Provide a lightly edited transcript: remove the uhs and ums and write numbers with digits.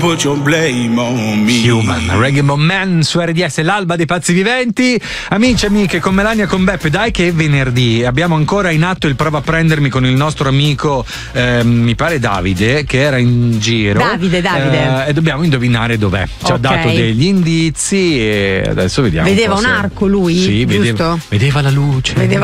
put your blame on me. Human, Reggae Man su RDS, l'alba dei pazzi viventi. Amici e amiche, con Melania, con Beppe, dai che è venerdì, abbiamo ancora in atto il prova a prendermi con il nostro amico, mi pare Davide, che era in giro. Davide. E dobbiamo indovinare dov'è. Ci ha dato degli indizi e adesso vediamo. Vedeva un arco lui? Sì, giusto? vedeva la luce.